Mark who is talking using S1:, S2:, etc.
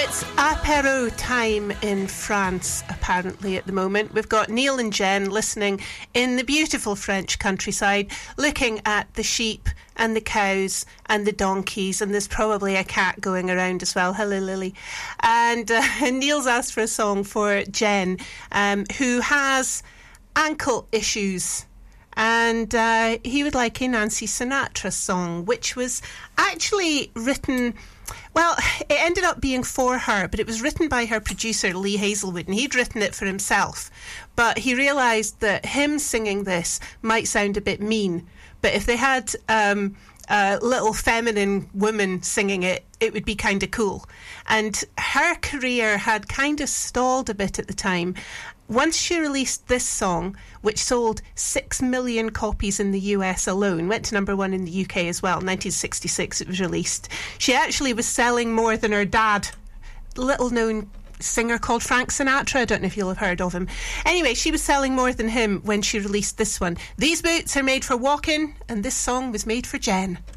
S1: It's apéro time in France, apparently, at the moment. We've got Neil and Jen listening in the beautiful French countryside, looking at the sheep and the cows and the donkeys, and there's probably a cat going around as well. Hello, Lily. And Neil's asked for a song for Jen, who has ankle issues. And he would like a Nancy Sinatra song, which was actually written... Well, it ended up being for her, but it was written by her producer, Lee Hazelwood, and he'd written it for himself. But he realised that him singing this might sound a bit mean. But if they had a little feminine woman singing it, it would be kind of cool. And her career had kind of stalled a bit at the time. Once she released this song, which sold 6 million copies in the US alone, went to number one in the UK as well, 1966 it was released, she actually was selling more than her dad, little known singer called Frank Sinatra. I don't know if you'll have heard of him. Anyway, she was selling more than him when she released this one. These boots are made for walking, and this song was made for Jen.